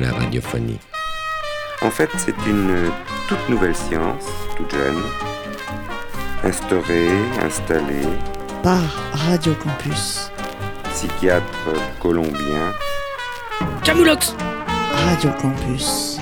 la radiophonie. En fait, c'est une toute nouvelle science, toute jeune, installée par Radio Campus. Psychiatre colombien Camoulox. Radio Campus.